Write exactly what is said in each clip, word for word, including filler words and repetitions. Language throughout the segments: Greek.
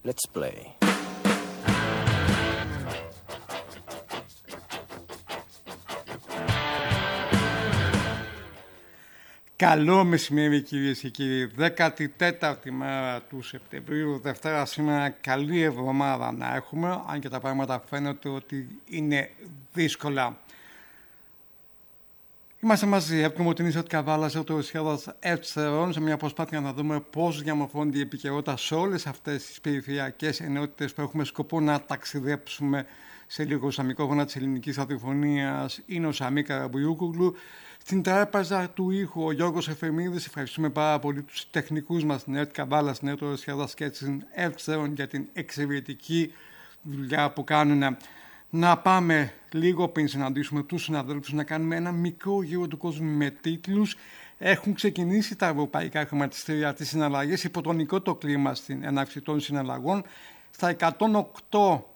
Let's play. Καλό μεσημέρι κυρίες και κύριοι, δέκατη τέταρτη μέρα του Σεπτεμβρίου, Δευτέρα σήμερα, καλή εβδομάδα να έχουμε, αν και τα πράγματα φαίνεται ότι είναι δύσκολα. Είμαστε μαζί, εύκολο την Ίσο Καβάλα, σε το σχέδιο Εύστερων, σε μια προσπάθεια να δούμε πώς διαμορφώνεται η επικαιρότητα σε όλες αυτές τις περιφερειακές ενότητες που έχουμε σκοπό να ταξιδέψουμε σε λίγο στα μικρόφωνα της ελληνικής ραδιοφωνίας. Είναι ο Σαμί Καραμπουλιούκουγλου. Στην τράπεζα του ήχου ο Γιώργος Εφεμίδης. Ευχαριστούμε πάρα πολύ τους τεχνικούς μας, την ΕΡΤ Καβάλα, στην ΕΡΤ Σχέδα και την Εύστερων για την εξαιρετική δουλειά που κάνουν. Να πάμε λίγο πριν συναντήσουμε τους συναδέλφους, να κάνουμε ένα μικρό γύρο του κόσμου με τίτλους. Έχουν ξεκινήσει τα ευρωπαϊκά χρηματιστήρια τις συναλλαγές υπό το νικότο κλίμα στην έναρξη των συναλλαγών. Στα εκατόν οκτώ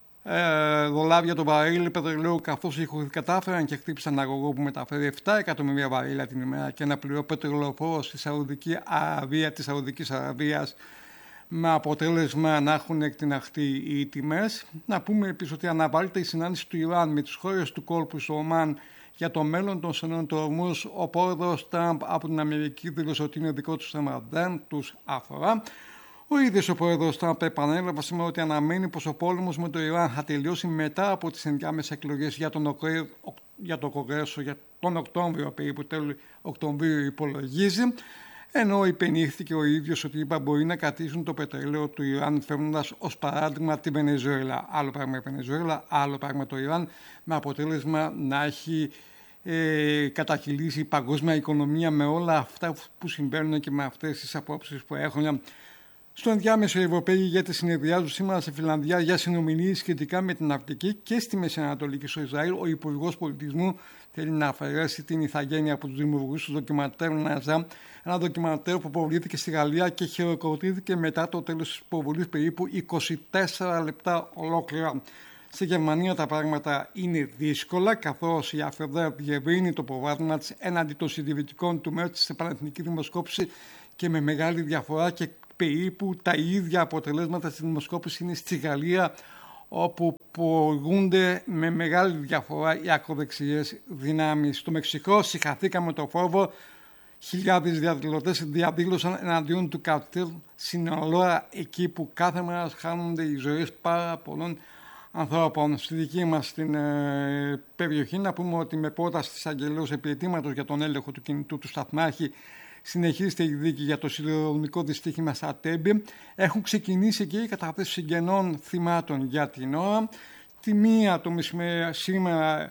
ε, δολάρια το βαρύλι πετρελαίου, καθώς κατάφεραν και χτύπησαν αγωγό που μεταφέρει επτά εκατομμύρια βαρύλια την ημέρα και ένα πλοίο πετρελοφόρο στη Σαουδική Αραβία, της Σαουδικής Αραβίας, με αποτέλεσμα να έχουν εκτιναχθεί οι τιμές. Να πούμε επίσης ότι αναβάλλεται η συνάντηση του Ιράν με τις χώρες του κόλπου στο Ομάν για το μέλλον των στενών του Ορμούζ. Ο πρόεδρος Τραμπ από την Αμερική δήλωσε ότι είναι δικό τους θέμα, δεν τους αφορά. Ο ίδιος ο πρόεδρος Τραμπ επανέλαβε σήμερα ότι αναμένει πως ο πόλεμος με το Ιράν θα τελειώσει μετά από τις ενδιάμεσες εκλογές για τον για το Κογκρέσο για τον Οκτώβριο, περίπου τέλη Οκτωβρίου υπολογίζει. Ενώ υπενήχθηκε ο ίδιος ότι είπα μπορεί να κρατήσουν το πετρέλαιο του Ιράν, φέρνοντας ως παράδειγμα τη Βενεζουέλα. Άλλο πράγμα η Βενεζουέλα, άλλο πράγμα το Ιράν, με αποτέλεσμα να έχει ε, καταχυλήσει η παγκόσμια οικονομία με όλα αυτά που συμβαίνουν και με αυτές τις απόψεις που έχουν. Στο ενδιάμεσο, οι Ευρωπαίοι ηγέτες συνεδριάζουν σήμερα στη Φιλανδία για συνομιλίες σχετικά με την Αρκτική και στη Μέση Ανατολή και στο Ισραήλ. Ο Υπουργός Πολιτισμού θέλει να αφαιρέσει την ηθαγένεια από τους δημιουργούς του ντοκιμαντέρ Ναζά, ένα ντοκιμαντέρ που υποβλήθηκε στη Γαλλία και χειροκροτήθηκε μετά το τέλος της υποβολής περίπου είκοσι τέσσερα λεπτά ολόκληρα. Στη Γερμανία τα πράγματα είναι δύσκολα, καθώς η ΑΦΕΔΕΡ διευρύνει το προβάδισμα της έναντι των συντηρητικών του μέρους σε πανεθνική δημοσκόπηση και με μεγάλη διαφορά, και περίπου τα ίδια αποτελέσματα στη δημοσκόπηση είναι στη Γαλλία, όπου προηγούνται με μεγάλη διαφορά οι ακροδεξιές δυνάμεις. Στο Μεξικό συγχαθήκαμε το φόβο. Χιλιάδες διαδηλωτές διαδήλωσαν εναντίον του καρτέλ συνολόρα, εκεί που κάθε μέρα χάνονται οι ζωές πάρα πολλών ανθρώπων. Στη δική μας την ε, περιοχή να πούμε ότι με πρόταση της Αγγελέως επί αιτήματος για τον έλεγχο του κινητού του σταθμάρχη συνεχίζεται η δίκη για το σιδηροδρομικό δυστύχημα στα Τέμπη. Έχουν ξεκινήσει και οι καταθέσεις συγγενών θυμάτων για την ώρα. Τη μία το μεσημέρι σήμερα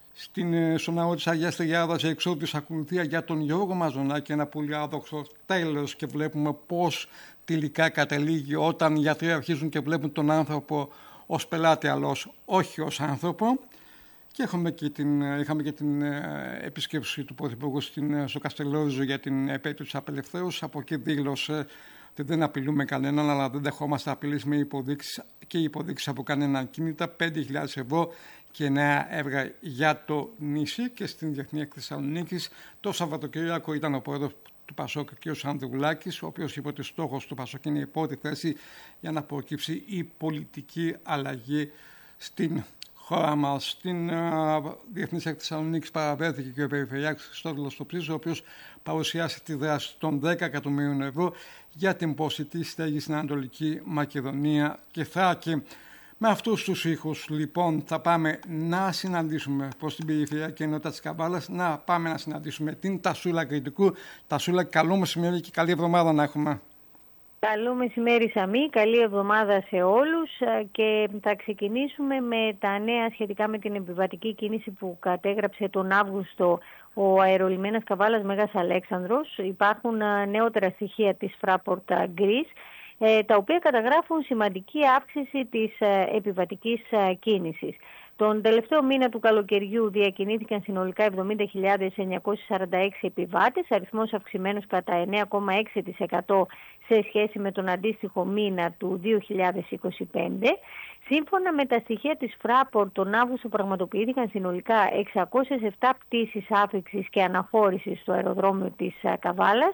στην, στον ναό της Αγίας Τριάδας, εξώδης ακολουθία για τον Γιώργο Μαζονάκη, ένα πολύ άδοξο τέλος, και βλέπουμε πώς τελικά καταλήγει όταν οι γιατροί αρχίζουν και βλέπουν τον άνθρωπο ως πελάτη, αλλά όχι ως άνθρωπο. Και είχαμε και την, είχαμε και την επίσκεψη του Πρωθυπουργού στο Καστελόριζο για την επέτειο της απελευθέρωσης. Από εκεί δήλωσε ότι δεν απειλούμε κανέναν, αλλά δεν δεχόμαστε απειλές με υποδείξεις και υποδείξεις από κανέναν κίνητα. πέντε χιλιάδες ευρώ και νέα έργα για το νησί. Και στην Διεθνή Έκθεση Θεσσαλονίκης το Σαββατοκύριακο ήταν ο πρόεδρος του Πασόκ, ο κ. Ανδρουλάκης, ο οποίος είπε ότι στόχος του Πασόκ είναι η πρώτη θέση για να προκύψει η πολιτική αλλαγή στην χώρα μας. Στην uh, Διεθνή Έκθεση Θεσσαλονίκης παραβρέθηκε και ο Περιφερειάρχης Χριστόδουλος Τοψής, ο οποίος παρουσιάσει τη δράση των δέκα εκατομμυρίων ευρώ για την προσιτή στέγη στην Ανατολική Μακεδονία και Θράκη. Με αυτούς τους ήχους λοιπόν θα πάμε να συναντήσουμε προς την Περιφερειακή Ενότητα της Καβάλας, να πάμε να συναντήσουμε την Τασούλα Κρητικού. Τασούλα, καλό μεσημέρι και καλή εβδομάδα να έχουμε. Καλό μεσημέρι Σαμί, καλή εβδομάδα σε όλους, και θα ξεκινήσουμε με τα νέα σχετικά με την επιβατική κίνηση που κατέγραψε τον Αύγουστο ο αερολιμένας Καβάλας Μέγας Αλέξανδρος. Υπάρχουν νεότερα στοιχεία της Fraport Greece, τα οποία καταγράφουν σημαντική αύξηση της επιβατικής κίνησης. Τον τελευταίο μήνα του καλοκαιριού διακινήθηκαν συνολικά εβδομήντα χιλιάδες εννιακόσιοι σαράντα έξι επιβάτες, αριθμός αυξημένος κατά εννέα κόμμα έξι τοις εκατό σε σχέση με τον αντίστοιχο μήνα του δύο χιλιάδες είκοσι πέντε. Σύμφωνα με τα στοιχεία της Fraport, τον Αύγουστο πραγματοποιήθηκαν συνολικά εξακόσιες επτά πτήσεις άφηξης και αναχώρησης στο αεροδρόμιο της Καβάλας,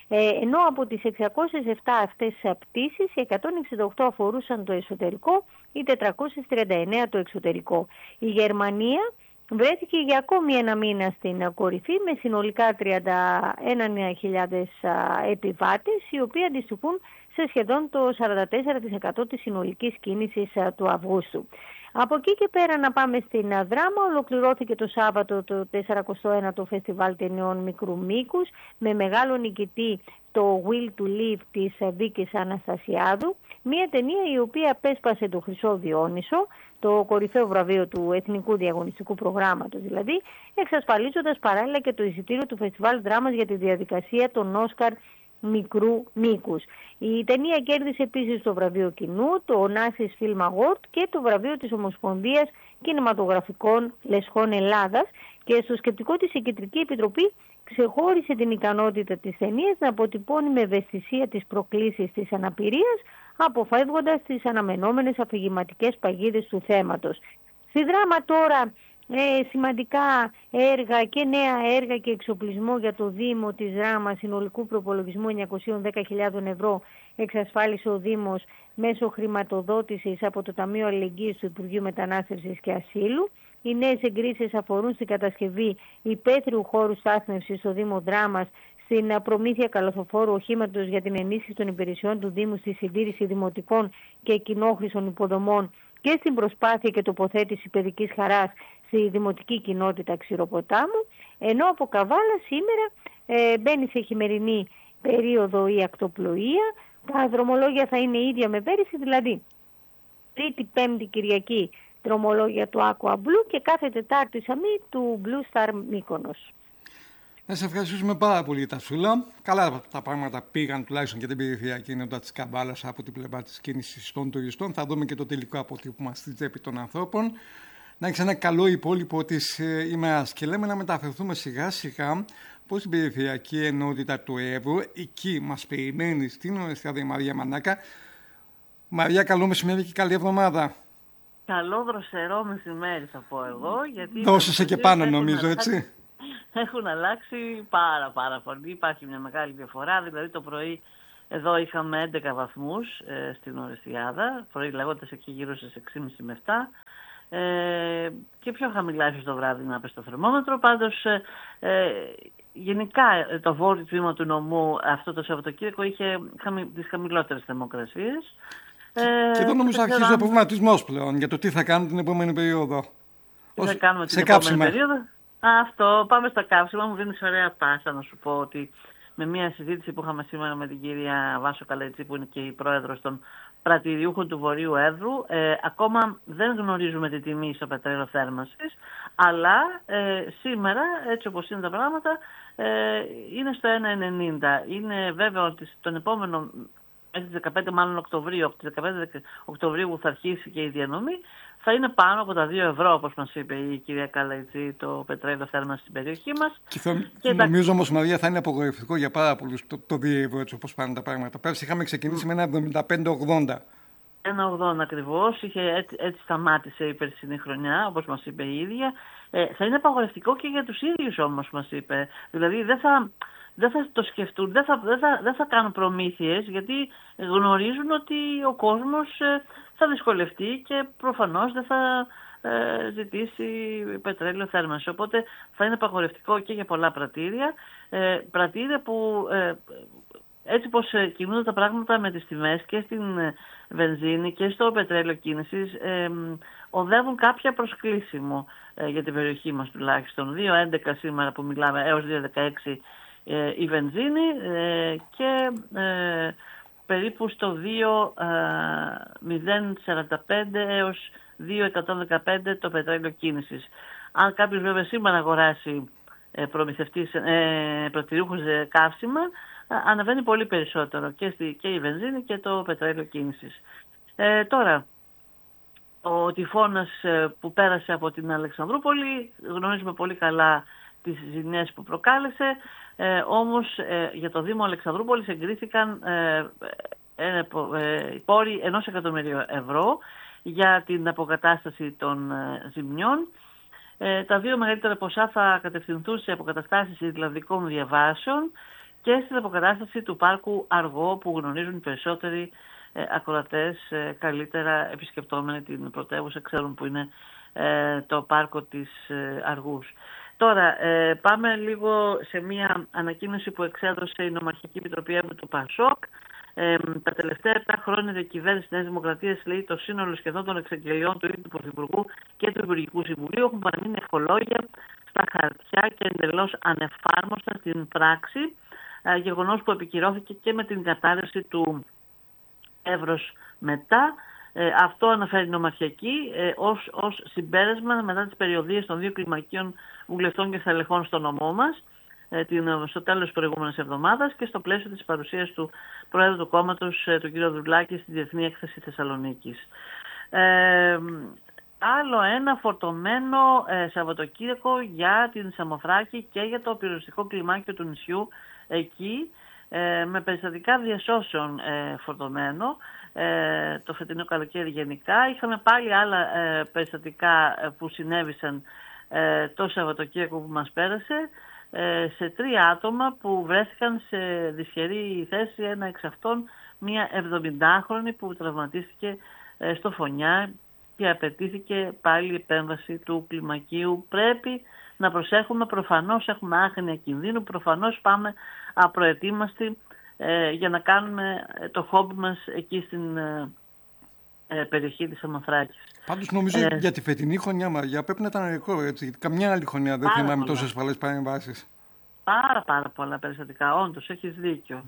Ε, ενώ από τις εξακόσιες επτά αυτές πτήσεις, οι εκατόν εξήντα οκτώ αφορούσαν το εσωτερικό, οι τετρακόσιες τριάντα εννέα το εξωτερικό. Η Γερμανία βρέθηκε για ακόμη ένα μήνα στην κορυφή με συνολικά τριάντα ένα χιλιάδες επιβάτες, οι οποίοι αντιστοιχούν σε σχεδόν το σαράντα τέσσερα τοις εκατό της συνολικής κίνησης του Αυγούστου. Από εκεί και πέρα να πάμε στην Δράμα. Ολοκληρώθηκε το Σάββατο το σαρανταεκτο ένατο Φεστιβάλ Ταινιών Μικρού Μήκους με μεγάλο νικητή το Will to Live της Βίκης Αναστασιάδου. Μια ταινία η οποία απέσπασε το Χρυσό Διόνυσο, το κορυφαίο βραβείο του Εθνικού Διαγωνιστικού Προγράμματος δηλαδή, εξασφαλίζοντας παράλληλα και το εισιτήριο του Φεστιβάλ Δράμας για τη διαδικασία των Όσκαρ Μικρού Μήκους. Η ταινία κέρδισε επίσης το βραβείο κοινού, το Onassis Film Award και το βραβείο της Ομοσπονδίας Κινηματογραφικών Λεσχών Ελλάδας, και στο σκεπτικό της η Κεντρική Επιτροπή ξεχώρισε την ικανότητα της ταινίας να αποτυπώνει με ευαισθησία τις προκλήσεις της αναπηρίας, αποφεύγοντας τις αναμενόμενες αφηγηματικές παγίδες του θέματος. Στη Δράμα τώρα ε, σημαντικά έργα και νέα έργα και εξοπλισμό για το Δήμο της Δράμας συνολικού προπολογισμού εννιακόσιες δέκα χιλιάδες ευρώ εξασφάλισε ο Δήμος μέσω χρηματοδότησης από το Ταμείο Αλληλεγγύης του Υπουργείου Μετανάστευσης και Ασύλου. Οι νέες εγκρίσεις αφορούν στην κατασκευή υπαίθριου χώρου στάθμευσης στο Δήμο Δράμας, στην προμήθεια καλωθοφόρου οχήματος για την ενίσχυση των υπηρεσιών του Δήμου στη συντήρηση δημοτικών και κοινόχρηστων υποδομών και στην προσπάθεια και τοποθέτηση παιδικής χαράς στη δημοτική κοινότητα Ξηροποτάμου, ενώ από Καβάλα σήμερα ε, μπαίνει σε χειμερινή περίοδο η ακτοπλοεία. Τα δρομολόγια θα είναι ίδια με πέρυσι, δηλαδή Τρίτη, Πέμπτη, Κυριακή δρομολόγια του Aqua Blue και κάθε Τετάρτη Σαμή του Blue Star Μύκονος. Να σε ευχαριστήσουμε πάρα πολύ, Τασούλα. Καλά τα πράγματα πήγαν τουλάχιστον για την περιφερειακή ενότητα της Καβάλας από την πλευρά της κίνησης των τουριστών. Θα δούμε και το τελικό αποτύπωμα στη τσέπη των ανθρώπων. Να έχεις ένα καλό υπόλοιπο της ε, ημέρας και λέμε να μεταφερθούμε σιγά σιγά προς την περιφερειακή ενότητα του Εύρου. Εκεί μας περιμένει στην Ορεστιάδα Μαρία Μανάκα. Μαρία, καλό μεσημέρι και καλή εβδομάδα. Καλό δροσερό μεσημέρι θα πω εγώ. Δώσεσαι και πάνω νομίζω, έτσι. Έχουν αλλάξει πάρα πάρα πολύ. Υπάρχει μια μεγάλη διαφορά. Δηλαδή το πρωί εδώ είχαμε έντεκα βαθμούς ε, στην Ορεστιάδα. Πρωί λέγοντας εκεί γύρω στις έξι και μισή με επτά. Ε, και πιο χαμηλά ίσως το βράδυ να πέσει το θερμόμετρο. Πάντως ε, ε, γενικά το βόρειο τμήμα του νομού αυτό το Σαββατοκύριακο είχε χαμη, τις χαμηλότερες θερμοκρασίες. Ε, και εδώ νομίζω αρχίζει ο προβληματισμός πλέον για το τι θα κάνουμε την επόμενη περίοδο. Τι θα κάνουμε την επόμενη περίοδο. Αυτό, πάμε στα καύσιμα. Μου δίνεις ωραία πάσα να σου πω ότι με μια συζήτηση που είχαμε σήμερα με την κυρία Βάσο Καλετζή, που είναι και η πρόεδρος των πρατηριούχων του Βορείου Εύρου, ε, ακόμα δεν γνωρίζουμε τη τιμή στο πετρέλαιο θέρμανσης, αλλά ε, σήμερα, έτσι όπως είναι τα πράγματα, ε, είναι στο ένα ενενήντα. Είναι βέβαιο ότι τον επόμενο, μέχρι τις δεκαπέντε μάλλον Οκτωβρίου, από τις δεκαπέντε Οκτωβρίου που θα αρχίσει και η διανομή, θα είναι πάνω από τα δύο ευρώ, όπως μας είπε η κυρία Καλαϊτζή, το πετρέλαιο θέρμανση στην περιοχή μας. Και θα, και νομίζω όμως, Μαρία, θα είναι απογοητευτικό για πάρα πολλούς το, το δύο ευρώ, έτσι όπως πάνε τα πράγματα. Πέρσι είχαμε ξεκινήσει mm. με ένα εβδομήντα πέντε ογδόντα. ένα ογδόντα ακριβώς, είχε, έτσι, έτσι σταμάτησε η περσινή χρονιά, όπως μας είπε η ίδια. Ε, θα είναι απαγορευτικό και για τους ίδιους όμως, μας είπε. Δηλαδή δεν θα... δεν θα το σκεφτούν, δεν θα, δεν θα, δεν θα κάνουν προμήθειες, γιατί γνωρίζουν ότι ο κόσμος θα δυσκολευτεί και προφανώς δεν θα ε, ζητήσει πετρέλαιο θέρμανση. Οπότε θα είναι απαγορευτικό και για πολλά πρατήρια. Ε, πρατήρια που ε, έτσι πως κινούνται τα πράγματα με τις τιμές και στην βενζίνη και στο πετρέλαιο κίνησης, ε, οδεύουν κάποια προσκλήσιμο ε, για την περιοχή μας τουλάχιστον. δύο έντεκα σήμερα που μιλάμε έως δύο δεκαέξι η βενζίνη ε, και ε, περίπου στο δύο μηδέν σαράντα πέντε έως δύο εκατόν δεκαπέντε το πετρέλαιο κίνησης. Αν κάποιος βέβαια σήμερα αγοράσει ε, προμηθευτής ε, πρατηριούχους ε, καύσιμα, ε, αναβαίνει πολύ περισσότερο και, στη, και η βενζίνη και το πετρέλαιο κίνησης. Ε, τώρα, ο τυφώνας ε, που πέρασε από την Αλεξανδρούπολη, γνωρίζουμε πολύ καλά τις ζημιές που προκάλεσε. Ε, όμως ε, για το Δήμο Αλεξανδρούπολης εγκρίθηκαν ε, ε, ε, πόροι ενός εκατομμυρίου ευρώ για την αποκατάσταση των ε, ζημιών. Ε, τα δύο μεγαλύτερα ποσά θα κατευθυνθούν σε αποκαταστάσεις ιρλανδικών διαβάσεων και στην αποκατάσταση του πάρκου Αργό, που γνωρίζουν οι περισσότεροι ε, ακροατές ε, καλύτερα επισκεπτόμενοι την πρωτεύουσα, ξέρουν που είναι ε, το πάρκο της ε, Αργούς. Τώρα ε, πάμε λίγο σε μια ανακοίνωση που εξέδωσε η Νομαρχική Επιτροπή του ΠΑΣΟΚ. Ε, τα τελευταία επτά χρόνια διακυβέρνηση της Νέας Δημοκρατίας, λέει, το σύνολο σχεδόν των εξαγγελιών του ίδιου του Πρωθυπουργού και του Υπουργικού Συμβουλίου έχουν παραμείνει ευχολόγια στα χαρτιά και εντελώς ανεφάρμοστα στην πράξη, ε, γεγονός που επικυρώθηκε και με την κατάρρευση του εύρος μετά. Ε, αυτό αναφέρει η Νομαρχιακή ε, ως, ως συμπέρασμα μετά τις περιοδίες των δύο κλιμακίων βουλευτών και στελεχών στο νομό μας, ε, την, στο τέλος της προηγούμενης εβδομάδας, και στο πλαίσιο της παρουσίας του Προέδρου του κόμματος, ε, του κ. Δουλάκη, στη Διεθνή Έκθεση Θεσσαλονίκης. Ε, άλλο ένα φορτωμένο ε, Σαββατοκύριακο για την Σαμοθράκη και για το πυροσβεστικό κλιμάκιο του νησιού εκεί, ε, με περιστατικά διασώσεων ε, φορτωμένο. Ε, το φετινό καλοκαίρι γενικά. Είχαμε πάλι άλλα ε, περιστατικά που συνέβησαν ε, το Σαββατοκύριακο που μας πέρασε, ε, σε τρία άτομα που βρέθηκαν σε δυσχερή θέση, ένα εξ αυτών μια εβδομηντάχρονη που τραυματίστηκε ε, στο Φωνιά και απαιτήθηκε πάλι επέμβαση του κλιμακίου. Πρέπει να προσέχουμε, προφανώς έχουμε άγνοια κινδύνου, προφανώς πάμε απροετοίμαστοι Ε, για να κάνουμε το χόμπι μας εκεί στην ε, ε, περιοχή της Σαμοθράκης. Πάντως νομίζω ε, για τη φετινή χρονιά, Μαριά, πρέπει να ήταν ρεκόρ, έτσι. Καμιά άλλη χρονιά δεν θυμάμαι τόσες ασφαλές παρεμβάσεις. Πάρα πάρα πολλά περιστατικά, όντως, έχεις δίκιο.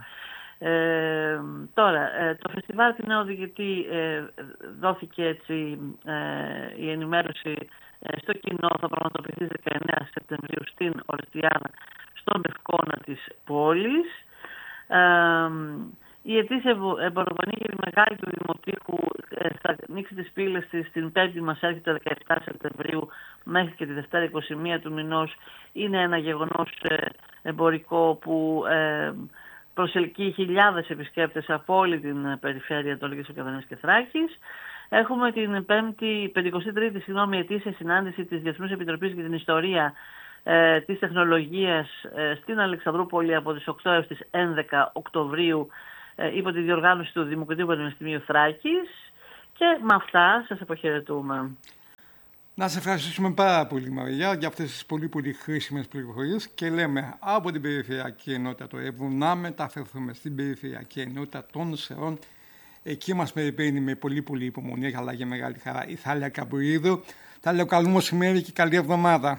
Ε, τώρα, ε, το φεστιβάλ του νέου οδηγητή ε, δόθηκε έτσι ε, η ενημέρωση ε, στο κοινό, θα πραγματοποιηθεί δεκαεννέα Σεπτεμβρίου στην Ορεστιάδα, στον Ευκόνα της πόλης. Ε, η ετήσια εμποροβανή για τη μεγάλη του Δημοτήχου ε, θα ανοίξει τις πύλες της την Πέμπτη, μας έρχεται δεκαεπτά Σεπτεμβρίου μέχρι και τη Δευτέρα είκοσι μία του μηνός. Είναι ένα γεγονός ε, εμπορικό που ε, προσελκύει χιλιάδες επισκέπτες από όλη την περιφέρεια Ανατολικής Μακεδονίας και Θράκης. Έχουμε την πέμπτη, πενηκοστή τρίτη συγγνώμη, ετήσια συνάντηση της Διεθνούς Επιτροπής για την Ιστορία ε, της Τεχνολογίας ε, στην Αλεξανδρούπολη από τις οκτώ έως τις έντεκα Οκτωβρίου ε, υπό τη διοργάνωση του Δημοκρατικού Πανεπιστημίου Θράκης. Και με αυτά σας αποχαιρετούμε. Να σε ευχαριστήσουμε πάρα πολύ, Μαριά, για αυτές τις πολύ πολύ χρήσιμες πληροφορίες, και λέμε από την Περιφερειακή Ενότητα του Εύρου να μεταφερθούμε στην Περιφερειακή Ενότητα των Σερών. Εκεί μας περιπέρνει με πολύ πολύ υπομονή, αλλά για μεγάλη χαρά, η Θάλια Καμπουρίδου. Τα λέω καλό μεσημέρι και καλή εβδομάδα.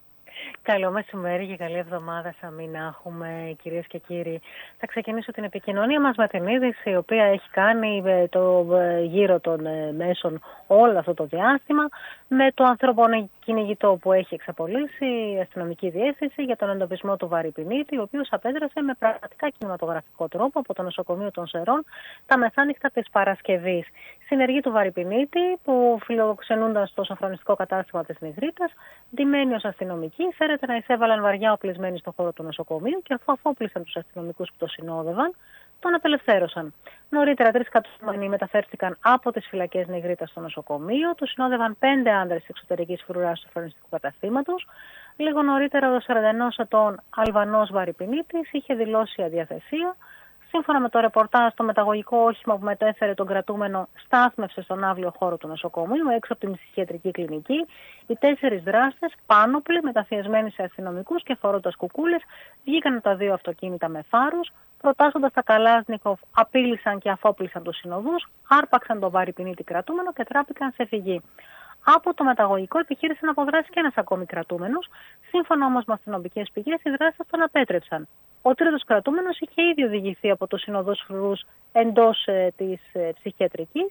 Καλό μεσημέρι και καλή εβδομάδα σαν μην έχουμε, κυρίες και κύριοι. Θα ξεκινήσω την επικοινωνία μας με την είδηση η οποία έχει κάνει το γύρο των μέσων όλο αυτό το διάστημα, με το ανθρωποκυνηγητό που έχει εξαπολύσει η αστυνομική διεύθυνση για τον εντοπισμό του Βαρυπινίτη, ο οποίος απέδρασε με πραγματικά κινηματογραφικό τρόπο από το νοσοκομείο των Σερών τα μεθάνυχτα της Παρασκευής. Συνεργοί του Βαρυπινίτη, που φιλοξενούνταν στο σοφρονιστικό κατάστημα της Νιγρίτας, ντυμένοι ως αστυνομικοί, φέρεται να εισέβαλαν βαριά οπλισμένοι στον χώρο του νοσοκομείου και αφού αφόπλησαν τους αστυνομικούς που το συνόδευαν, τον απελευθέρωσαν. Νωρίτερα, τρεις κατοικημένοι μεταφέρθηκαν από τις φυλακές Νιγρίτας στο νοσοκομείο. Τους συνόδευαν πέντε άνδρες της εξωτερικής φρουράς του σοφρονιστικού καταστήματος. Λίγο νωρίτερα, ο σαράντα ενός ετών Αλβανός Βαρυπινίτης είχε δηλώσει αδιαθεσία. Σύμφωνα με το ρεπορτάζ, το μεταγωγικό όχημα που μετέφερε τον κρατούμενο στάθμευσε στον άβλιο χώρο του νοσοκομείου, έξω από την ψυχιατρική κλινική. Οι τέσσερις δράστες, πάνωπλοι, μεταφιεσμένοι σε αστυνομικούς και φορώντας κουκούλες, βγήκαν τα δύο αυτοκίνητα με φάρους, προτάσσοντας τα Καλάσνικοφ, απείλησαν και αφόπλησαν τους συνοδούς, άρπαξαν τον Βαρυπινίτη κρατούμενο και τράπηκαν σε φυγή. Από το μεταγωγικό επιχείρησε να αποδράσει και ένας ακόμη κρατούμενος. Σύμφωνα όμως με αστυνομικές πηγές, οι δράστες τον απέτρεψαν. Ο τρίτος κρατούμενος είχε ήδη οδηγηθεί από τους συνοδούς φρουρούς εντός ε, της ε, ψυχιατρικής.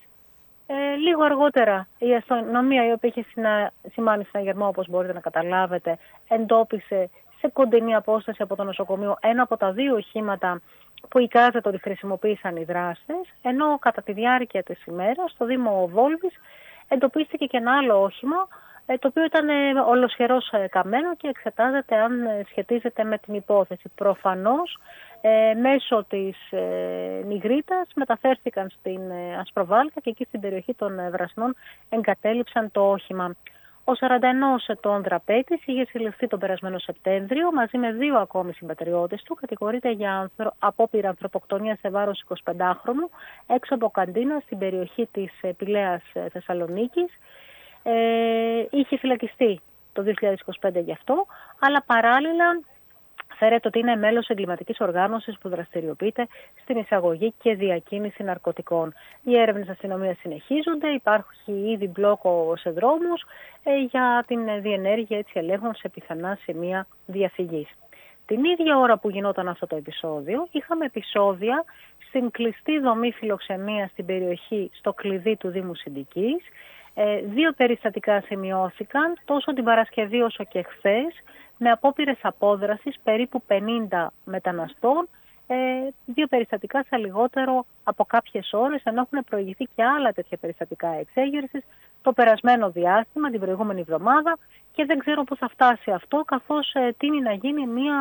Ε, λίγο αργότερα η αστυνομία, η οποία είχε συνα... σημάνει συναγερμό, όπως μπορείτε να καταλάβετε, εντόπισε σε κοντινή απόσταση από το νοσοκομείο ένα από τα δύο οχήματα που εικάζεται ότι χρησιμοποίησαν οι δράστες, ενώ κατά τη διάρκεια της ημέρας στο Δήμο Βόλβης εντοπίστηκε και ένα άλλο όχημα, το οποίο ήταν ολοσχερός καμένο και εξετάζεται αν σχετίζεται με την υπόθεση. Προφανώς, ε, μέσω της ε, Νιγρίτας μεταφέρθηκαν στην ε, Ασπροβάλκα και εκεί στην περιοχή των ε, Βρασνών εγκατέλειψαν το όχημα. Ο σαράντα ενός ετών δραπέτης είχε συλληφθεί τον περασμένο Σεπτέμβριο μαζί με δύο ακόμη συμπατριώτες του. Κατηγορείται για ανθρω... απόπειρα ανθρωποκτονίας σε βάρος εικοσιπεντάχρονου έξω από καντίνα στην περιοχή της Πηλαίας Θεσσαλονίκης. Ε, είχε φυλακιστεί το δύο χιλιάδες είκοσι πέντε γι' αυτό, αλλά παράλληλα φέρεται ότι είναι μέλος εγκληματικής οργάνωσης που δραστηριοποιείται στην εισαγωγή και διακίνηση ναρκωτικών. Οι έρευνες αστυνομίας συνεχίζονται, υπάρχει ήδη μπλόκο σε δρόμους ε, για την διενέργεια έτσι ελέγχων σε πιθανά σημεία διαφυγής. Την ίδια ώρα που γινόταν αυτό το επεισόδιο, είχαμε επεισόδια στην κλειστή δομή φιλοξενίας στην περιοχή στο κλειδί του Δήμου Συντικής. Ε, δύο περιστατικά σημειώθηκαν τόσο την Παρασκευή όσο και χθες, με απόπειρες απόδρασης περίπου πενήντα μεταναστών, ε, δύο περιστατικά σε λιγότερο από κάποιες ώρες, ενώ έχουν προηγηθεί και άλλα τέτοια περιστατικά εξέγερσης το περασμένο διάστημα, την προηγούμενη εβδομάδα, και δεν ξέρω πού θα φτάσει αυτό, καθώς ε, τείνει να γίνει μια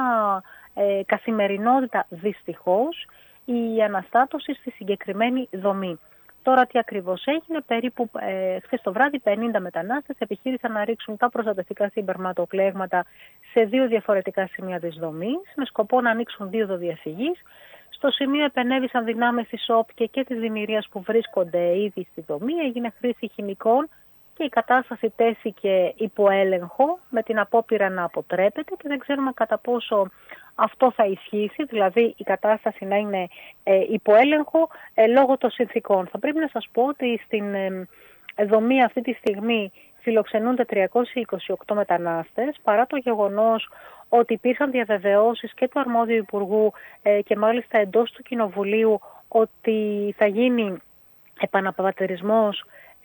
ε, καθημερινότητα δυστυχώς η αναστάτωση στη συγκεκριμένη δομή. Τώρα τι ακριβώς έγινε, περίπου ε, χθες το βράδυ πενήντα μετανάστες επιχείρησαν να ρίξουν τα προστατευτικά συμπερματοκλέγματα σε δύο διαφορετικά σημεία της δομής, με σκοπό να ανοίξουν δίωδο διαφυγής. Στο σημείο επενέβησαν δυνάμεις της ΟΠΚΕ και της δημιουργίας που βρίσκονται ήδη στη δομή, έγινε χρήση χημικών και η κατάσταση τέθηκε υπό έλεγχο με την απόπειρα να αποτρέπεται και δεν ξέρουμε κατά πόσο αυτό θα ισχύσει, δηλαδή η κατάσταση να είναι ε, υπό έλεγχο ε, λόγω των συνθήκων. Θα πρέπει να σας πω ότι στην ε, δομή αυτή τη στιγμή φιλοξενούνται τριακόσιοι είκοσι οκτώ μετανάστες, παρά το γεγονός ότι υπήρχαν διαβεβαιώσεις και του αρμόδιου Υπουργού ε, και μάλιστα εντός του Κοινοβουλίου ότι θα γίνει επαναπατρισμός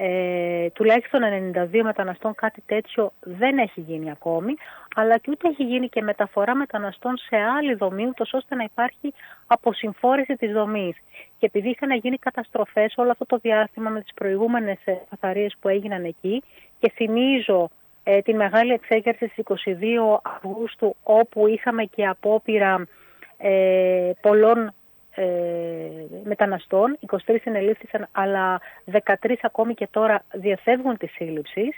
Ε, τουλάχιστον ενενήντα δύο μεταναστών. Κάτι τέτοιο δεν έχει γίνει ακόμη, αλλά και ούτε έχει γίνει και μεταφορά μεταναστών σε άλλη δομή, ούτως ώστε να υπάρχει αποσυμφόρηση της δομής. Και επειδή είχαν γίνει καταστροφές όλο αυτό το διάστημα με τις προηγούμενες καθαρίες που έγιναν εκεί, και θυμίζω ε, την μεγάλη εξέγερση στις είκοσι δύο Αυγούστου, όπου είχαμε και απόπειρα ε, πολλών Ε, μεταναστών, είκοσι τρεις συνελήφθησαν, αλλά δεκατρείς ακόμη και τώρα διαφεύγουν τη σύλληψη.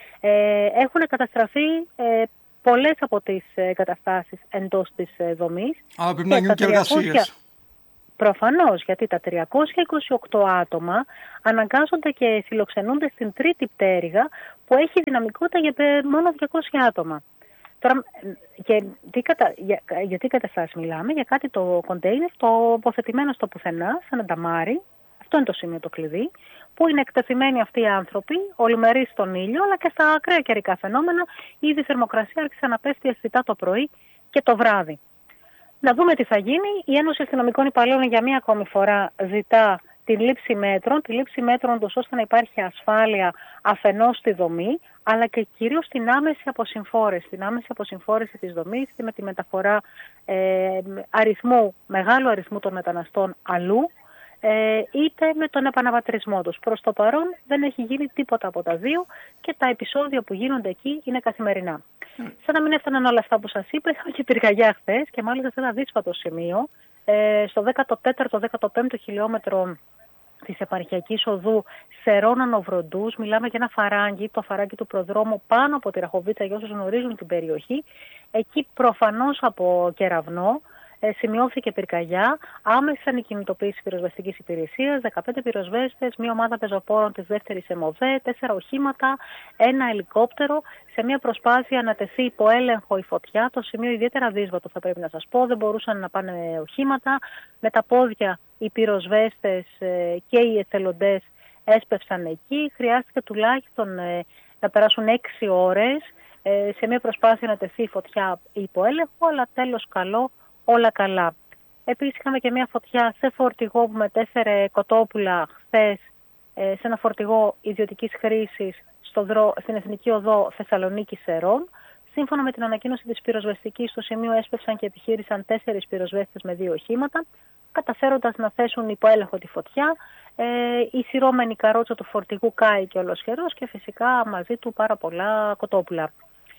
Ε, έχουν καταστραφεί ε, πολλές από τις εγκαταστάσεις εντός της ε, δομής. Αλλά πρέπει να γίνουν και εργασίες. Προφανώς, γιατί τα τριακόσια είκοσι οκτώ άτομα αναγκάζονται και φιλοξενούνται στην τρίτη πτέρυγα που έχει δυναμικότητα για μόνο διακόσια άτομα. Τώρα, και τι κατα... για... γιατί καταστάσεις μιλάμε, για κάτι το κοντέινερ τοποθετημένο στο πουθενά, σαν ανταμάρι, αυτό είναι το σημείο το κλειδί, που είναι εκτεθειμένοι αυτοί οι άνθρωποι, ολημερείς στον ήλιο, αλλά και στα ακραία καιρικά φαινόμενα, ήδη η θερμοκρασία άρχισε να πέφτει αισθητά το πρωί και το βράδυ. Να δούμε τι θα γίνει. Η Ένωση Αστυνομικών Υπαλλήλων για μία ακόμη φορά ζητά την λήψη μέτρων, τη λήψη μέτρων τους ώστε να υπάρχει ασφάλεια αφενός στη δομή, αλλά και κυρίως την άμεση αποσυμφόρηση, την άμεση αποσυμφόρηση της δομής με τη μεταφορά ε, αριθμού, μεγάλου αριθμού των μεταναστών αλλού, ε, είτε με τον επαναπατρισμό τους. Προς το παρόν δεν έχει γίνει τίποτα από τα δύο και τα επεισόδια που γίνονται εκεί είναι καθημερινά. Mm. Σαν να μην έφταναν όλα αυτά που σας είπα, είχαμε και πυρκαγιά χθες και μάλιστα σε ένα δύσπατο σημείο, ε, στο δέκατο τέταρτο δέκατο πέμπτο χιλιόμετρο της επαρχιακής οδού Σερών-Ανοβροντούς. Μιλάμε για ένα φαράγγι, το φαράγγι του προδρόμου πάνω από τη Ραχοβίτσα, για όσους γνωρίζουν την περιοχή. Εκεί προφανώς από κεραυνό ε, σημειώθηκε πυρκαγιά. Άμεσα η κινητοποίηση πυροσβεστικής υπηρεσίας, δεκαπέντε πυροσβέστες, μια ομάδα πεζοπόρων της δεύτερης ΕΜΟΒΕ, τέσσερα οχήματα, ένα ελικόπτερο, σε μια προσπάθεια να τεθεί υπό έλεγχο η φωτιά. Το σημείο ιδιαίτερα δύσβατο, θα πρέπει να σας πω, δεν μπορούσαν να πάνε οχήματα. Με τα πόδια οι πυροσβέστες ε, και οι εθελοντές έσπευσαν εκεί. Χρειάστηκε τουλάχιστον ε, να περάσουν έξι ώρες ε, σε μια προσπάθεια να τεθεί η φωτιά υπό έλεγχο, αλλά τέλος καλό, όλα καλά. Επίσης είχαμε και μια φωτιά σε φορτηγό που μετέφερε κοτόπουλα χθες, ε, σε ένα φορτηγό ιδιωτικής χρήσης στο δρό, στην Εθνική Οδό Θεσσαλονίκη Σερών. Σύμφωνα με την ανακοίνωση της πυροσβεστικής, στο σημείο έσπευσαν και επιχείρησαν τέσσερις πυροσβέστες με δύο οχήματα, καταφέροντας να θέσουν υπό έλεγχο τη φωτιά. Ε, η σειρώμενη καρότσα του φορτηγού κάηκε ολοσχερός και φυσικά μαζί του πάρα πολλά κοτόπουλα.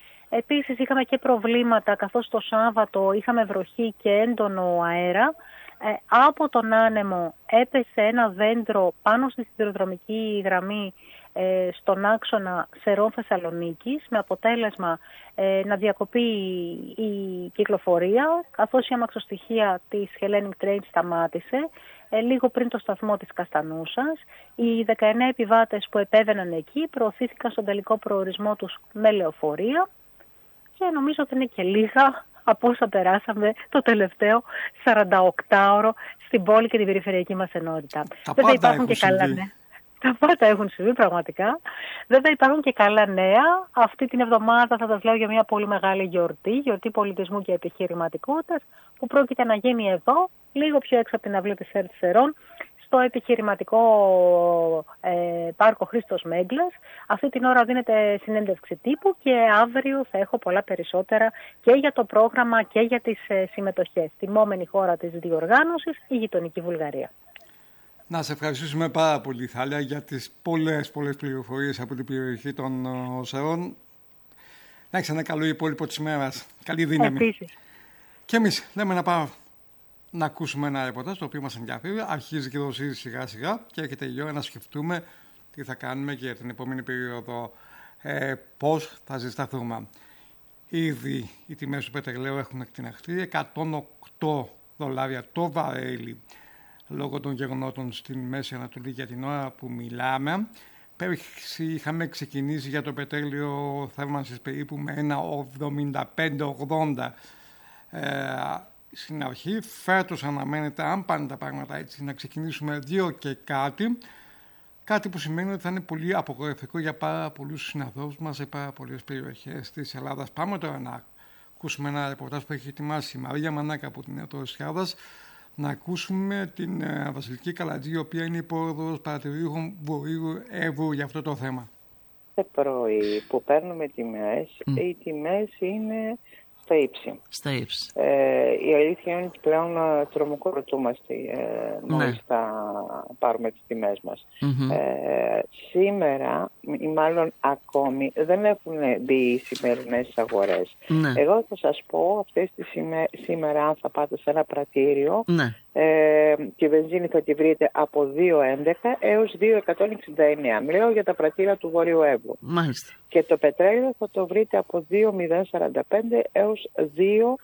Επίσης είχαμε και προβλήματα, καθώς το Σάββατο είχαμε βροχή και έντονο αέρα. Ε, από τον άνεμο έπεσε ένα δέντρο πάνω στη σιδηροδρομική γραμμή ε, στον άξονα Σερών Θεσσαλονίκης, με αποτέλεσμα ε, να διακοπεί η κυκλοφορία, καθώς η αμαξοστοιχεία της Hellenic Train σταμάτησε ε, λίγο πριν το σταθμό της Καστανούσας. Οι δεκαεννέα επιβάτες που επέβαιναν εκεί προωθήθηκαν στον τελικό προορισμό τους με λεωφορεία και νομίζω ότι είναι και λίγα από όσα περάσαμε το τελευταίο σαρανταοκτάωρο στην πόλη και την περιφερειακή μας ενότητα. Τα Βέβαια πάντα υπάρχουν έχουν και καλά συμβεί. νέα. Τα πάντα έχουν συμβεί πραγματικά. Βέβαια υπάρχουν και καλά νέα. Αυτή την εβδομάδα θα σας λέω για μια πολύ μεγάλη γιορτή, γιορτή πολιτισμού και επιχειρηματικότητας, που πρόκειται να γίνει εδώ, λίγο πιο έξω από την αυλή της ΕΡΤ Σερών, στο επιχειρηματικό ε, πάρκο Χρήστος Μέγκλας. Αυτή την ώρα δίνεται συνέντευξη τύπου και αύριο θα έχω πολλά περισσότερα και για το πρόγραμμα και για τις ε, συμμετοχές. Τιμόμενη χώρα της διοργάνωσης, η γειτονική Βουλγαρία. Να σε ευχαριστήσουμε πάρα πολύ, Θάλια, για τις πολλές, πολλές πληροφορίες από την περιοχή των Σερών. Να έχεις ένα καλό υπόλοιπο της ημέρας. Καλή δύναμη. Επίσης. Και εμείς λέμε να πάμε να ακούσουμε ένα ρεπορτάζ το οποίο μας ενδιαφέρει. Αρχίζει και δοσίζει σιγά σιγά και έρχεται η ώρα να σκεφτούμε τι θα κάνουμε και για την επόμενη περίοδο, ε, πώς θα ζεσταθούμε. Ήδη οι τιμές του πετρελαίου έχουν εκτιναχθεί, εκατόν οκτώ δολάρια το βαρέλι λόγω των γεγονότων στην Μέση Ανατολή για την ώρα που μιλάμε. Πέρυσι είχαμε ξεκινήσει για το πετρέλαιο θέρμανσης περίπου με ένα εβδομήντα πέντε ογδόντα ε, στην αρχή. Φέτος αναμένεται, αν πάνε τα πράγματα έτσι, να ξεκινήσουμε δύο και κάτι. Κάτι που σημαίνει ότι θα είναι πολύ απογοητευτικό για πάρα πολλούς συναδέλφους μας σε πάρα πολλές περιοχές της Ελλάδας. Πάμε τώρα να ακούσουμε ένα ρεπορτάζ που έχει ετοιμάσει η Μαρία Μανάκα από την ΕΤΟ Ελλάδας. Να ακούσουμε την uh, Βασιλική Καλατζή, η οποία είναι υπόρροδος παρατηρήχων Βορείου Εύρου για αυτό το θέμα. Το πρωί που παίρνουμε τιμές, mm. οι τιμές είναι στα ύψη. Στα ύψη. Ε, η αλήθεια είναι ότι πλέον τρομοκρατούμαστε ε, μόλις ναι. θα πάρουμε τις τιμές μας. Mm-hmm. Ε, σήμερα, ή μάλλον ακόμη, δεν έχουν μπει οι σημερινές αγορές. Ναι. Εγώ θα σας πω αυτές τις σημε... σήμερα, αν θα πάτε σε ένα πρατήριο, ναι. ε, τη βενζίνη θα τη βρείτε από δύο έντεκα έως δύο εκατόν εξήντα εννέα. Μιλάω για τα πρατήρια του Βορείου Εύρου. Μάλιστα. Και το πετρέλαιο θα το βρείτε από δύο χιλιάδες σαράντα πέντε έως δύο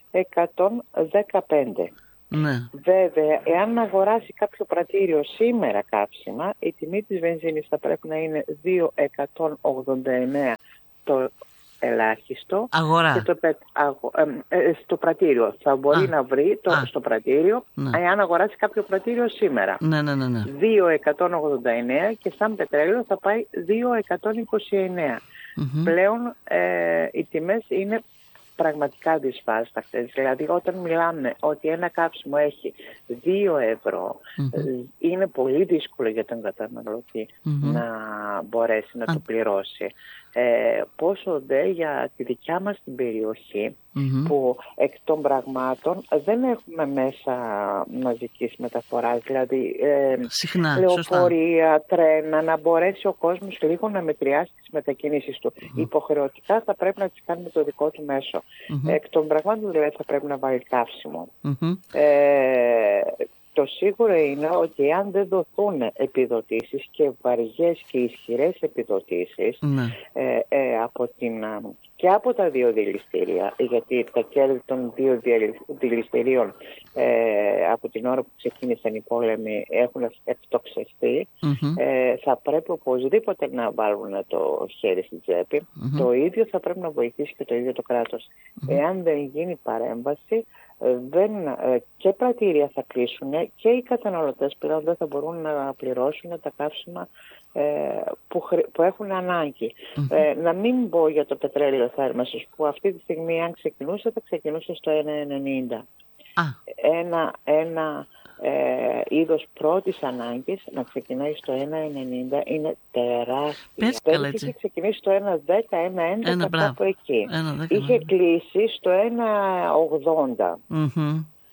εκατόν δεκαπέντε. Ναι. Βέβαια, εάν αγοράσει κάποιο πρατήριο σήμερα καύσιμα, η τιμή της βενζίνης θα πρέπει να είναι δύο εκατόν ογδόντα εννέα το ελάχιστο. Αγορά. Και το πε, αγο, ε, ε, στο πρατήριο. Θα μπορεί Α. να βρει το, στο πρατήριο, ναι. εάν αγοράσει κάποιο πρατήριο σήμερα. Ναι, ναι, ναι, ναι. δύο εκατόν ογδόντα εννέα και σαν πετρέλαιο θα πάει δύο εκατόν είκοσι εννέα. Mm-hmm. Πλέον ε, οι τιμές είναι πραγματικά δυσβάσταχτες. Δηλαδή όταν μιλάμε ότι ένα καύσιμο έχει δύο ευρώ, mm-hmm. είναι πολύ δύσκολο για τον καταναλωτή mm-hmm. να μπορέσει να Α. το πληρώσει. Ε, πόσο δε για τη δικιά μας την περιοχή mm-hmm. που εκ των πραγμάτων δεν έχουμε μέσα μαζικής μεταφοράς, δηλαδή ε, Συχνά, λεωφορεία, σωστά. τρένα, να μπορέσει ο κόσμος λίγο να μετριάσει τις μετακινήσεις του. Mm-hmm. Υποχρεωτικά θα πρέπει να τις κάνει με το δικό του μέσο. Mm-hmm. Εκ των πραγμάτων δηλαδή θα πρέπει να βάλει καύσιμο. Mm-hmm. Ε, Το σίγουρο είναι ότι αν δεν δοθούν επιδοτήσεις και βαριές και ισχυρές επιδοτήσεις ναι. ε, ε, από την, και από τα δύο δηληστήρια, γιατί τα κέρδη των δύο δηληστηρίων ε, από την ώρα που ξεκίνησαν οι πόλεμοι έχουν εκτοξευτεί, mm-hmm. ε, θα πρέπει οπωσδήποτε να βάλουν το χέρι στην τσέπη. Mm-hmm. Το ίδιο θα πρέπει να βοηθήσει και το ίδιο το κράτος. Mm-hmm. Εάν δεν γίνει παρέμβαση, δεν, και πρατήρια θα κλείσουν και οι καταναλωτές πλέον δεν θα μπορούν να πληρώσουν τα καύσιμα ε, που, που έχουν ανάγκη. Mm-hmm. Ε, να μην πω για το πετρέλαιο θέρμανσης που αυτή τη στιγμή αν ξεκινούσε θα ξεκινούσε στο ένα ενενήντα. Ah. Ένα, ένα ε, είδος πρώτης ανάγκης να ξεκινάει στο ένα ενενήντα είναι τεράστια. Πέρυσι είχε ξεκινήσει στο ένα δέκα, ένα έντεκα, κάπου εκεί. Είχε κλείσει στο ένα ογδόντα. Mm-hmm.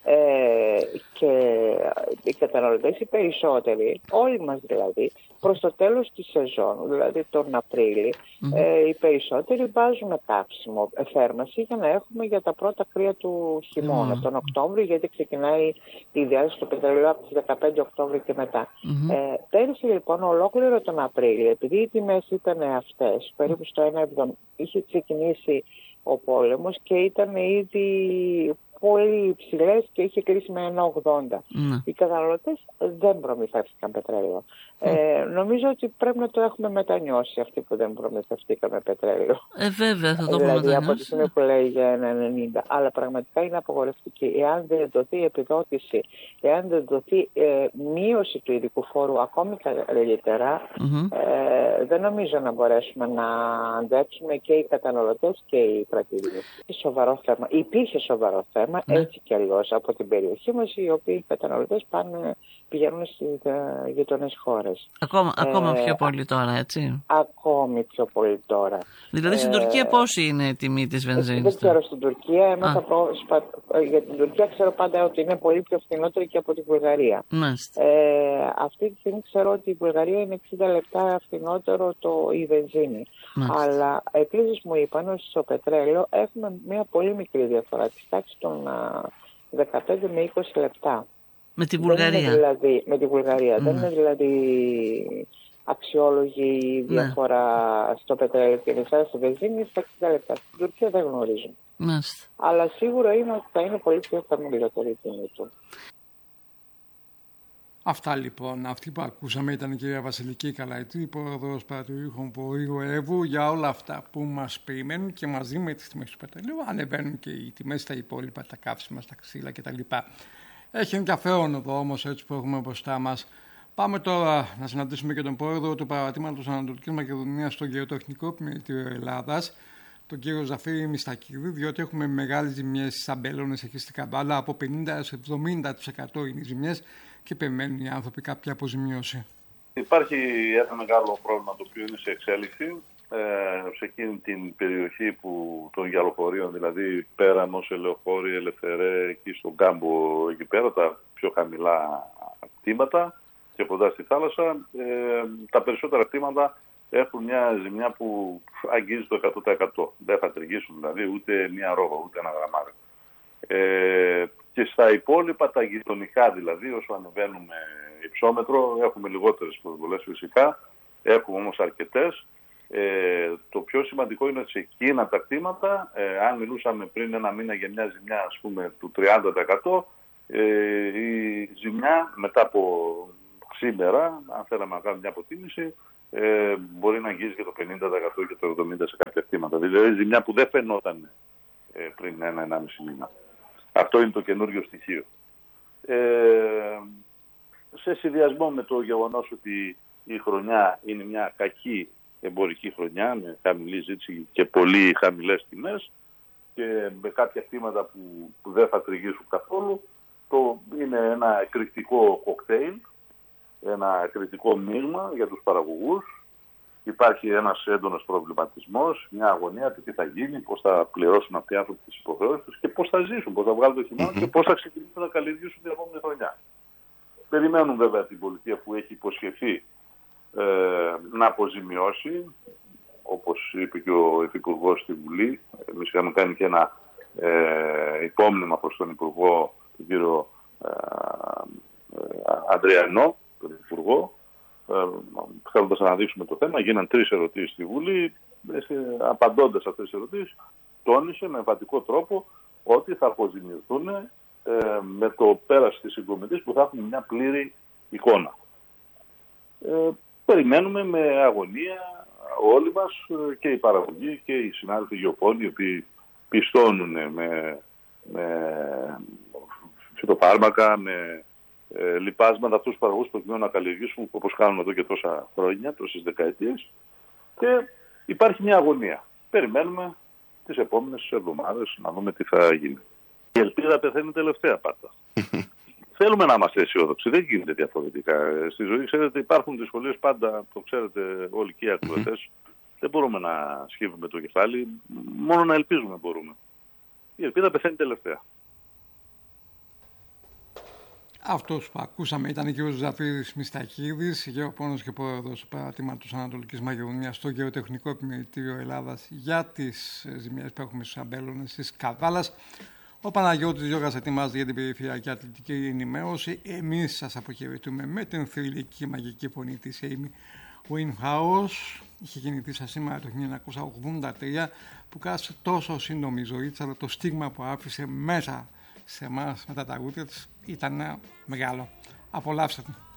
Ε, και οι καταναλωτές οι περισσότεροι, όλοι μας δηλαδή, προς το τέλος της σεζόν, δηλαδή τον Απρίλη, mm-hmm. ε, οι περισσότεροι βάζουν καύσιμο, ε, θέρμανση για να έχουμε για τα πρώτα κρύα του χειμώνα, mm-hmm. τον Οκτώβριο, γιατί ξεκινάει η διάθεση του πετρελαίου από τις δεκαπέντε Οκτώβρη και μετά. Mm-hmm. Ε, πέρυσι λοιπόν ολόκληρο τον Απρίλιο, επειδή οι τιμές ήταν αυτές, περίπου στο ένα εβδομήντα, είχε ξεκινήσει ο πόλεμος και ήταν ήδη πολύ υψηλές και είχε κρίσει με ένα ογδόντα. Mm. Οι καταναλωτές δεν προμηθεύτηκαν πετρέλαιο. Mm. Ε, νομίζω ότι πρέπει να το έχουμε μετανιώσει αυτοί που δεν προμηθευτήκαμε πετρέλαιο. Ε, βέβαια, θα το δηλαδή, έχουμε μετανιώσει. Από τη στιγμή που λέει για ένα ενενήντα. Αλλά πραγματικά είναι απογορευτική. Εάν δεν δοθεί επιδότηση, εάν δεν δοθεί ε, μείωση του ειδικού φόρου ακόμη καλύτερα, mm-hmm. ε, δεν νομίζω να μπορέσουμε να αντέξουμε και οι καταναλωτές και οι πρατήριες. Σοβαρό θέμα. Υπήρχε σοβαρό θέμα. Ναι. Έτσι κι αλλιώς από την περιοχή μας, οι οποίοι οι καταναλωτές πάνε, πηγαίνουν στις γειτονές χώρες. Ακόμα, ε, ακόμα πιο πολύ τώρα, έτσι. Ακόμη πιο πολύ τώρα. Δηλαδή στην ε, Τουρκία πόση είναι η τιμή της βενζίνης? Δεν ξέρω στην Τουρκία, ενώ θα πω, για την Τουρκία ξέρω πάντα ότι είναι πολύ πιο φθηνότερη και από την Βουλγαρία. Ε, αυτή τη στιγμή ξέρω ότι η Βουλγαρία είναι εξήντα λεπτά φθηνότερο το, η βενζίνη. Μάλιστα. Αλλά επίσης μου είπαν ότι στο πετρέλαιο έχουμε μια πολύ μικρή διαφορά της τάξης των δεκαπέντε με είκοσι λεπτά. Με τη Βουλγαρία. Δηλαδή, με τη Βουλγαρία. Mm. Δεν είναι δηλαδή αξιόλογη διαφορά ναι. στο πετρέλαιο και μέσα στη βενζίνη στα εξήντα λεπτά. Στην Τουρκία δεν γνωρίζουν. Μάλιστα. Αλλά σίγουρα είναι ότι θα είναι πολύ πιο χαμηλότερη η τιμή του. Αυτά λοιπόν, αυτή που ακούσαμε ήταν η κυρία Βασιλική Καλαϊτή, πρόεδρος Παρατηρούχων Βορείου Εύβου, για όλα αυτά που μας περιμένουν και μαζί με τις τιμές του πετρελαίου ανεβαίνουν και οι τιμές στα υπόλοιπα, τα καύσιμα, στα ξύλα κτλ. Έχει ενδιαφέρον εδώ όμως έτσι που έχουμε μπροστά μας. Πάμε τώρα να συναντήσουμε και τον πρόεδρο του Παρατήματος Ανατολικής Μακεδονίας στο Γεωτεχνικό Πλημμυριστήριο Ελλάδας, τον κύριο Ζαφύρη Μιστακίδη, διότι έχουμε μεγάλες ζημιές στις αμπέλωνες εκεί στην Καμπάλα, από πενήντα έως εβδομήντα τοις εκατό είναι οι ζημιές και περιμένουν οι άνθρωποι κάποια αποζημίωση. Υπάρχει ένα μεγάλο πρόβλημα το οποίο είναι σε εξέλιξη ε, σε εκείνη την περιοχή που, των γυαλοφορείων, δηλαδή Πέραμος, Ελεοχώρη, Ελευθερέ, εκεί στον κάμπο εκεί πέρα, τα πιο χαμηλά κτήματα και κοντά στη θάλασσα. Ε, τα περισσότερα κτήματα έχουν μια ζημιά που αγγίζει το εκατό τοις εκατό. Δεν θα τριγγίσουν δηλαδή ούτε μια ρόγα, ούτε ένα γραμμάρι. Ε, και στα υπόλοιπα, τα γειτονικά δηλαδή, όσο ανεβαίνουμε υψόμετρο, έχουμε λιγότερες προσβολές φυσικά, έχουμε όμως αρκετές. Ε, το πιο σημαντικό είναι ότι σε εκείνα τα κτήματα, ε, αν μιλούσαμε πριν ένα μήνα για μια ζημιά ας πούμε του τριάντα τοις εκατό, ε, η ζημιά μετά από σήμερα, αν θέλαμε να κάνουμε μια αποτίμηση, ε, μπορεί να αγγίζει και το πενήντα τοις εκατό και το εβδομήντα τοις εκατό σε κάποια κτήματα. Δηλαδή ζημιά που δεν φαινόταν ε, πριν ένα ενάμιση μήνα. Αυτό είναι το καινούριο στοιχείο. Ε, σε συνδυασμό με το γεγονός ότι η χρονιά είναι μια κακή εμπορική χρονιά με χαμηλή ζήτηση και πολύ χαμηλές τιμές και με κάποια κτήματα που, που δεν θα τριγγίσουν καθόλου, το είναι ένα εκρηκτικό κοκτέιλ, ένα εκρηκτικό μείγμα για τους παραγωγούς. Υπάρχει ένας έντονος προβληματισμός, μια αγωνία του τι θα γίνει, πώς θα πληρώσουν αυτοί οι άνθρωποι τις υποχρεώσεις τους και πώς θα ζήσουν, πώς θα βγάλουν το χειμώνα και πώς θα ξεκινήσουν να καλλιεργήσουν την επόμενη χρονιά. Περιμένουν βέβαια την πολιτεία που έχει υποσχεθεί ε, να αποζημιώσει, όπως είπε και ο Υφυπουργός στη Βουλή. Εμείς είχαμε κάνει και ένα ε, υπόμνημα προς τον Υπουργό, τον κύριο ε, ε, Ανδριανό, τον Υπουργό, Ε, θέλοντας να αναδείξουμε το θέμα. Γίναν τρεις ερωτήσεις στη Βουλή. Ε, απαντώντας αυτές τις ερωτήσεις, τόνισε με εμφατικό τρόπο ότι θα αποζημιωθούν ε, με το πέρας της συγκομιτής που θα έχουν μια πλήρη εικόνα. Ε, περιμένουμε με αγωνία όλοι μας, και οι παραγωγοί και οι συνάδελφοι γεωπόνοι, οι οποίοι πιστώνουν με, με φυτοφάρμακα, με Ε, λιπάσματα αυτούς τους παραγωγούς προκειμένου να καλλιεργήσουν όπως κάνουν εδώ και τόσα χρόνια, τόσες δεκαετίες, και υπάρχει μια αγωνία. Περιμένουμε τις επόμενες εβδομάδες να δούμε τι θα γίνει. Η ελπίδα πεθαίνει τελευταία πάντα. Θέλουμε να είμαστε αισιόδοξοι, δεν γίνεται διαφορετικά. Στη ζωή, ξέρετε, υπάρχουν δυσκολίες πάντα, το ξέρετε όλοι και οι ακροατές. Δεν μπορούμε να σκύβουμε το κεφάλι, μόνο να ελπίζουμε μπορούμε. Η ελπίδα πεθαίνει τελευταία. Αυτός που ακούσαμε ήταν ο κ. Ζαφύρης Μιστακίδης, γεωπόνος και πρόεδρος του Παρατήματος Ανατολικής Μακεδονίας στο Γεωτεχνικό Επιμελητήριο Ελλάδας για τις ζημιές που έχουμε στους αμπέλονες της Καβάλας. Ο Παναγιώτης Γιώργας ετοιμάζεται για την περιφερειακή αθλητική ενημέρωση. Εμείς σας αποχαιρετούμε με την θρυλική μαγική φωνή της Amy Winehouse. Είχε γεννηθεί σας σήμερα το χίλια εννιακόσια ογδόντα τρία, που κάθισε τόσο σύντομη ζωή της, αλλά το στίγμα που άφησε μέσα σε εμάς με τα τραγούδια της ήταν μεγάλο. Απολαύστε την.